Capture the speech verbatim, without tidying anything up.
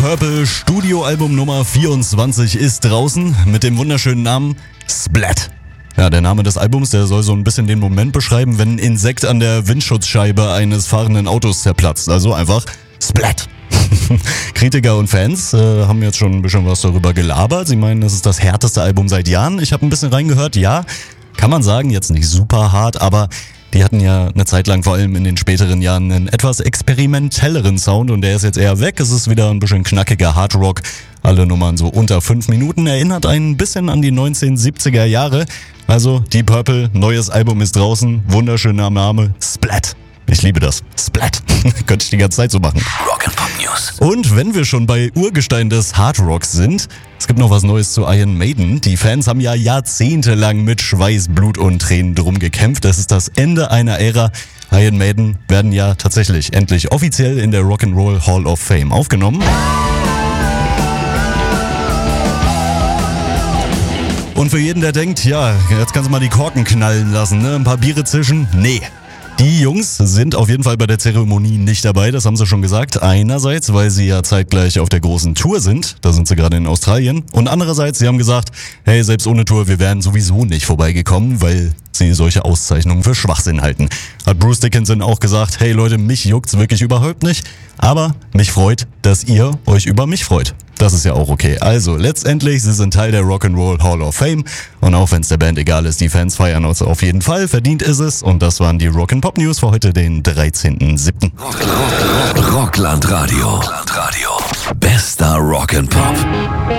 Purple Studioalbum Nummer vierundzwanzig ist draußen mit dem wunderschönen Namen Splat. Ja, der Name des Albums, der soll so ein bisschen den Moment beschreiben, wenn ein Insekt an der Windschutzscheibe eines fahrenden Autos zerplatzt. Also einfach Splat. Kritiker und Fans äh, haben jetzt schon ein bisschen was darüber gelabert. Sie meinen, es ist das härteste Album seit Jahren. Ich habe ein bisschen reingehört, ja, kann man sagen, jetzt nicht super hart, aber die hatten ja eine Zeit lang, vor allem in den späteren Jahren, einen etwas experimentelleren Sound und der ist jetzt eher weg. Es ist wieder ein bisschen knackiger Hardrock. Alle Nummern so unter fünf Minuten. Erinnert einen ein bisschen an die neunzehnhundertsiebziger Jahre. Also Deep Purple, neues Album ist draußen. Wunderschöner Name, Splat. Ich liebe das. Splat. Könnte ich die ganze Zeit so machen. Rock'n'Pop News. Und wenn wir schon bei Urgestein des Hardrocks sind, es gibt noch was Neues zu Iron Maiden. Die Fans haben ja jahrzehntelang mit Schweiß, Blut und Tränen drum gekämpft. Das ist das Ende einer Ära. Iron Maiden werden ja tatsächlich endlich offiziell in der Rock'n'Roll Hall of Fame aufgenommen. Und für jeden, der denkt, ja, jetzt kannst du mal die Korken knallen lassen, ne? Ein paar Biere zischen. Nee. Die Jungs sind auf jeden Fall bei der Zeremonie nicht dabei, das haben sie schon gesagt. Einerseits, weil sie ja zeitgleich auf der großen Tour sind, da sind sie gerade in Australien. Und andererseits, sie haben gesagt, hey, selbst ohne Tour, wir wären sowieso nicht vorbeigekommen, weil sie solche Auszeichnungen für Schwachsinn halten. Hat Bruce Dickinson auch gesagt, hey Leute, mich juckt's wirklich überhaupt nicht, aber mich freut, dass ihr euch über mich freut. Das ist ja auch okay. Also, letztendlich, sie sind Teil der Rock'n'Roll Hall of Fame. Und auch wenn es der Band egal ist, die Fans feiern uns auf jeden Fall. Verdient ist es. Und das waren die Rock'n'Pop News für heute, den dreizehnten siebten Rock, Rock, Rock, Rockland Radio. Rockland Radio. Bester Rock'n'Pop.